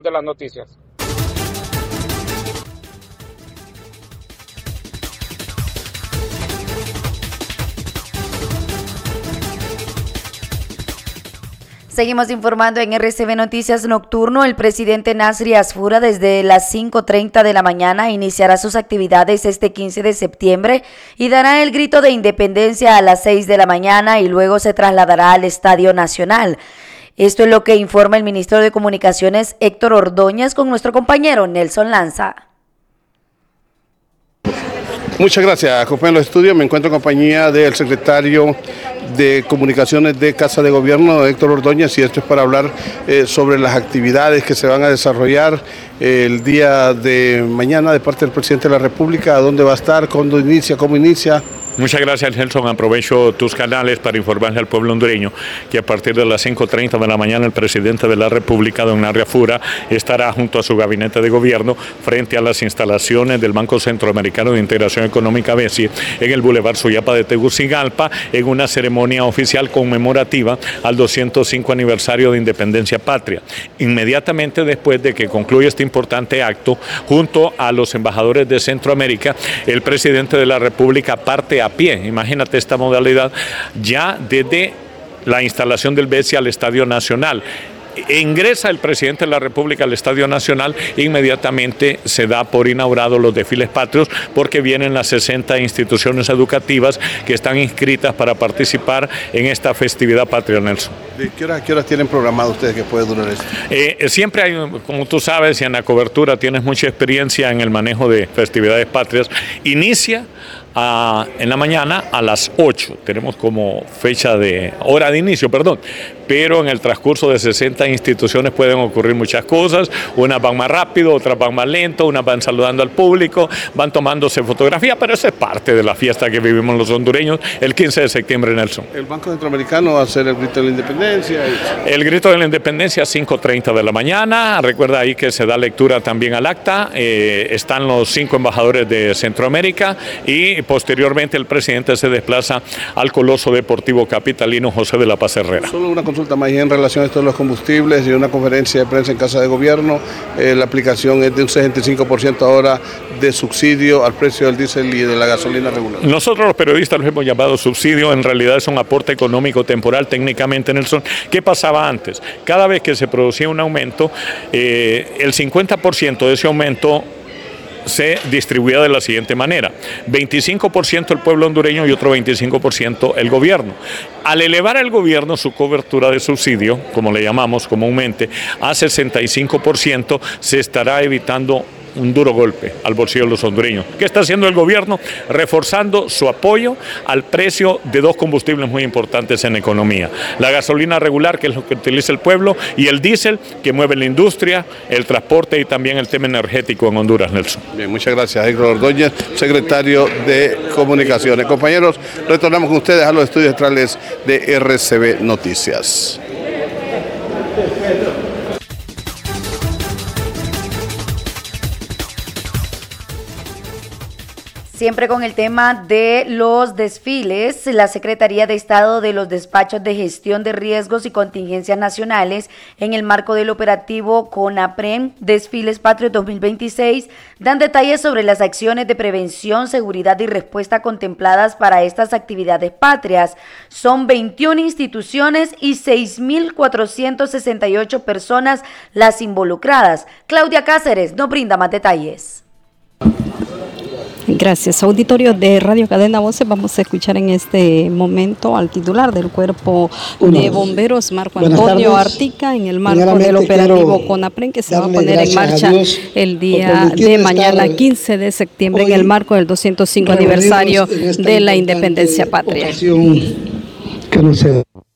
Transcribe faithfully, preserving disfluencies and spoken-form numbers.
de las noticias. Seguimos informando en R C B Noticias Nocturno. El presidente Nasri Asfura desde las cinco treinta de la mañana iniciará sus actividades este quince de septiembre y dará el grito de independencia a las seis de la mañana y luego se trasladará al Estadio Nacional. Esto es lo que informa el ministro de Comunicaciones Héctor Ordóñez con nuestro compañero Nelson Lanza. Muchas gracias, compañero en los estudios. Me encuentro en compañía del secretario de Comunicaciones de Casa de Gobierno, Héctor Ordóñez, y esto es para hablar eh, sobre las actividades que se van a desarrollar eh, el día de mañana de parte del presidente de la República. ¿Dónde va a estar? ¿Cuándo inicia? ¿Cómo inicia? Muchas gracias, Nelson. Aprovecho tus canales para informarle al pueblo hondureño que a partir de las cinco treinta de la mañana el presidente de la República, don Nasri Asfura, estará junto a su gabinete de gobierno frente a las instalaciones del Banco Centroamericano de Integración Económica, B C E, en el Boulevard Suyapa de Tegucigalpa, en una ceremonia oficial conmemorativa al doscientos cinco aniversario de Independencia Patria. Inmediatamente después de que concluya este importante acto, junto a los embajadores de Centroamérica, el presidente de la República parte a pie, imagínate esta modalidad, ya desde la instalación del B C E al Estadio Nacional. Ingresa el presidente de la República al Estadio Nacional, inmediatamente se da por inaugurado los desfiles patrios porque vienen las sesenta instituciones educativas que están inscritas para participar en esta festividad patria, Nelson. ¿De qué horas, qué horas tienen programado ustedes que puede durar esto? Eh, siempre hay, como tú sabes, y en la cobertura tienes mucha experiencia en el manejo de festividades patrias, inicia A, en la mañana a las ocho, tenemos como fecha de, hora de inicio, perdón, pero en el transcurso de sesenta instituciones pueden ocurrir muchas cosas, unas van más rápido, otras van más lento, unas van saludando al público, van tomándose fotografía, pero eso es parte de la fiesta que vivimos los hondureños el quince de septiembre, Nelson. El Banco Centroamericano va a hacer el grito de la independencia. Y... El grito de la independencia a cinco treinta de la mañana, recuerda ahí que se da lectura también al acta, eh, están los cinco embajadores de Centroamérica y posteriormente el presidente se desplaza al Coloso Deportivo Capitalino José de la Paz Herrera. Solo una consulta más en relación a esto de los combustibles y una conferencia de prensa en Casa de Gobierno. Eh, la aplicación es de un sesenta y cinco por ciento ahora de subsidio al precio del diésel y de la gasolina regular. Nosotros los periodistas lo hemos llamado subsidio, en realidad es un aporte económico temporal técnicamente, Nelson. ¿Qué pasaba antes? Cada vez que se producía un aumento, eh, el cincuenta por ciento de ese aumento se distribuía de la siguiente manera: veinticinco por ciento el pueblo hondureño y otro veinticinco por ciento el gobierno. Al elevar el gobierno su cobertura de subsidio, como le llamamos comúnmente, a sesenta y cinco por ciento, se estará evitando un duro golpe al bolsillo de los hondureños. ¿Qué está haciendo el gobierno? Reforzando su apoyo al precio de dos combustibles muy importantes en economía: la gasolina regular, que es lo que utiliza el pueblo, y el diésel, que mueve la industria, el transporte y también el tema energético en Honduras, Nelson. Bien, muchas gracias, Héctor Ordóñez, secretario de Comunicaciones. Compañeros, retornamos con ustedes a los estudios centrales de R C B Noticias. Siempre con el tema de los desfiles, la Secretaría de Estado de los Despachos de Gestión de Riesgos y Contingencias Nacionales, en el marco del operativo CONAPREM Desfiles Patrios dos mil veintiséis, dan detalles sobre las acciones de prevención, seguridad y respuesta contempladas para estas actividades patrias. Son veintiuna instituciones y seis mil cuatrocientas sesenta y ocho personas las involucradas. Claudia Cáceres nos brinda más detalles. Gracias. Auditorio de Radio Cadena Voces, vamos a escuchar en este momento al titular del Cuerpo de Bomberos, Marco Antonio Artica, en el marco del operativo CONAPREM, que se va a poner en marcha el día de mañana, quince de septiembre, en el marco del doscientos cinco aniversario de la Independencia Patria. Que no se